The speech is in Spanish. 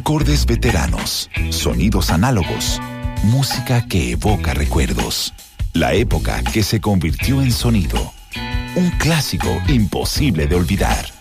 Acordes veteranos, sonidos análogos, música que evoca recuerdos. La época que se convirtió en sonido. Un clásico imposible de olvidar.